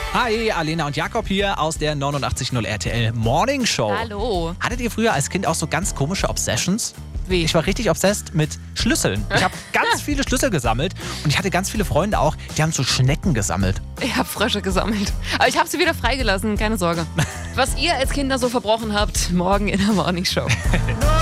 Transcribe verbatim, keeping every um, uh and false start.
Hi, Alena und Jakob hier aus der neunundachtzig Komma null R T L Morning Show. Hallo. Hattet ihr früher als Kind auch so ganz komische Obsessions? Wie? Ich war richtig obsessed mit Schlüsseln. Ich habe ganz viele Schlüssel gesammelt und ich hatte ganz viele Freunde auch, die haben so Schnecken gesammelt. Ich habe Frösche gesammelt. Aber ich habe sie wieder freigelassen, keine Sorge. Was ihr als Kinder so verbrochen habt, morgen in der Morning Show.